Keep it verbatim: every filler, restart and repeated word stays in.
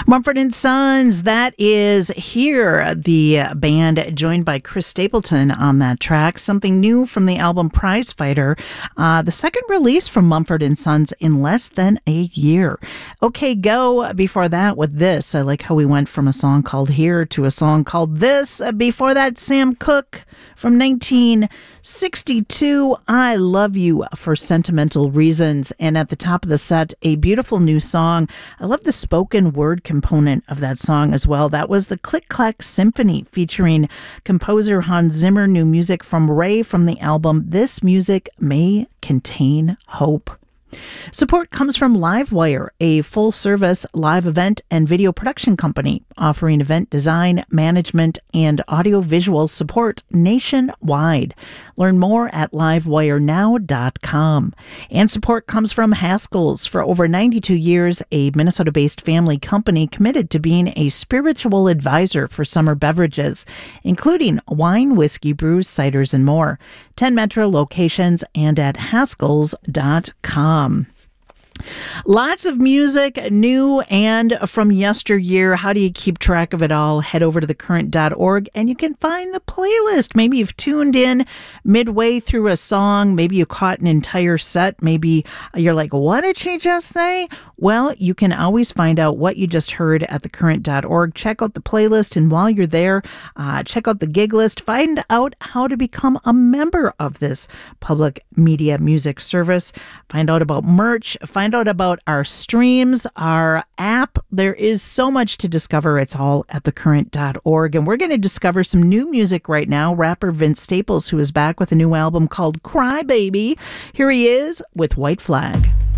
Mumford and Sons, that is Here, the band joined by Chris Stapleton on that track. Something new from the album Prize Fighter, uh, the second release from Mumford and Sons in less than a year. OK Go before that with this. I like how we went from a song called Here to a song called This. Before that, Sam Cooke from nineteen sixty-two, I Love You for Sentimental Reasons. And at the top of the set, a beautiful new song. I love the spoken word component of that song as well. That was the Click Clack Symphony featuring composer Hans Zimmer. New music from Ray from the album This Music May Contain Hope. Support comes from Livewire, a full-service live event and video production company offering event design, management, and audiovisual support nationwide. Learn more at livewire now dot com. And support comes from Haskell's. For over ninety-two years, a Minnesota-based family company committed to being a spiritual advisor for summer beverages, including wine, whiskey, brews, ciders, and more. ten Metro locations and at haskells dot com. Lots of music, new and from yesteryear. How do you keep track of it all? Head over to the current dot org and you can find the playlist. Maybe you've tuned in midway through a song. Maybe you caught an entire set. Maybe you're like, what did she just say? Well, you can always find out what you just heard at the current dot org. Check out the playlist, and while you're there, uh, check out the gig list. Find out how to become a member of this public media music service. Find out about merch. Find out about our streams, our app. There is so much to discover. It's all at the current dot org. And we're going to discover some new music right now. Rapper Vince Staples, who is back with a new album called Cry Baby. Here he is with White Flag.